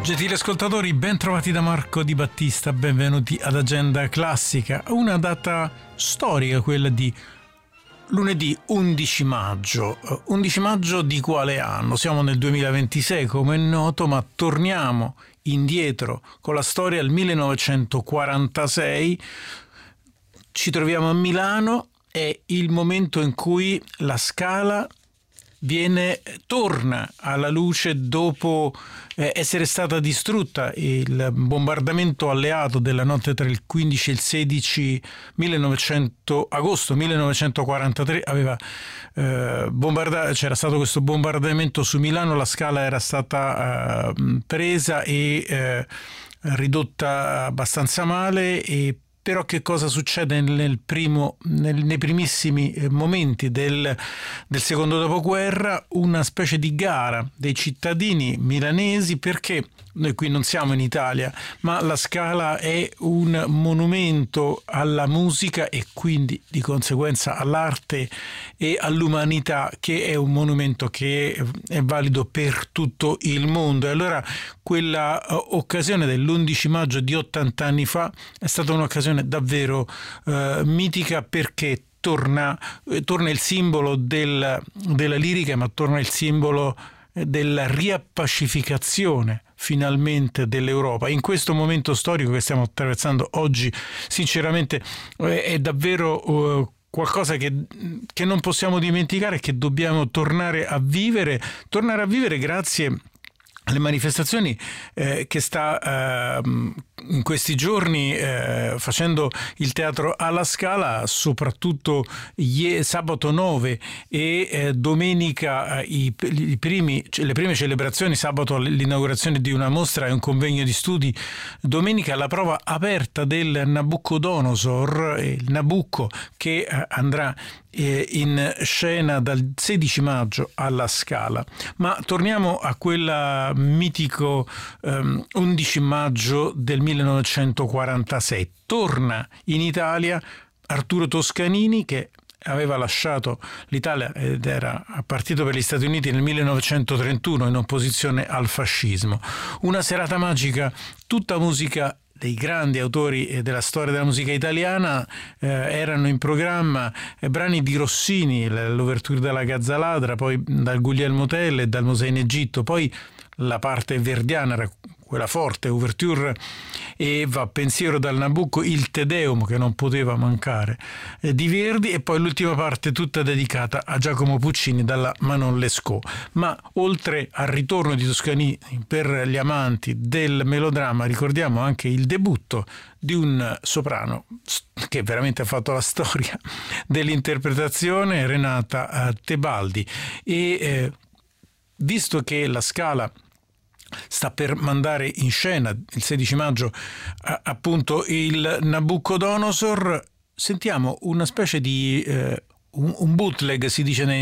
Gentili ascoltatori, ben trovati da Marco Di Battista, benvenuti ad Agenda Classica. Una data storica, quella di lunedì 11 maggio. 11 maggio di quale anno? Siamo nel 2026, come è noto, ma torniamo indietro con la storia al 1946. Ci troviamo a Milano, è il momento in cui la Scala torna alla luce dopo essere stata distrutta. Il bombardamento alleato della notte tra il 15 e il 16 agosto 1943 aveva bombardato, c'era stato questo bombardamento su Milano, la Scala era stata presa e ridotta abbastanza male. E però che cosa succede nei primissimi momenti del secondo dopoguerra? Una specie di gara dei cittadini milanesi, perché noi qui non siamo in Italia, ma la Scala è un monumento alla musica e quindi di conseguenza all'arte e all'umanità, che è un monumento che è valido per tutto il mondo. E allora quella occasione dell'11 maggio di 80 anni fa è stata un'occasione davvero mitica, perché torna il simbolo della lirica, ma torna il simbolo della riappacificazione finalmente dell'Europa. In questo momento storico che stiamo attraversando oggi, sinceramente è davvero qualcosa che non possiamo dimenticare, che dobbiamo tornare a vivere grazie alle manifestazioni che sta in questi giorni facendo il teatro alla Scala, soprattutto sabato 9 e domenica le prime celebrazioni, sabato l'inaugurazione di una mostra e un convegno di studi, domenica la prova aperta del Nabucodonosor, il Nabucco, che andrà in scena dal 16 maggio alla Scala. Ma torniamo a quel mitico 11 maggio del 1946. Torna in Italia Arturo Toscanini, che aveva lasciato l'Italia ed era partito per gli Stati Uniti nel 1931 in opposizione al fascismo. Una serata magica, tutta musica dei grandi autori della storia della musica italiana. Erano in programma brani di Rossini, l'ouverture della Gazzaladra, poi dal Guglielmo Tell e dal Mosè in Egitto, poi la parte verdiana era quella forte, ouverture e va pensiero dal Nabucco, il Te Deum, che non poteva mancare, di Verdi, e poi l'ultima parte tutta dedicata a Giacomo Puccini dalla Manon Lescaut. Ma oltre al ritorno di Toscanini per gli amanti del melodramma, ricordiamo anche il debutto di un soprano che veramente ha fatto la storia dell'interpretazione, Renata Tebaldi. E visto che la Scala sta per mandare in scena il 16 maggio appunto il Nabucodonosor, sentiamo una specie di un bootleg, si dice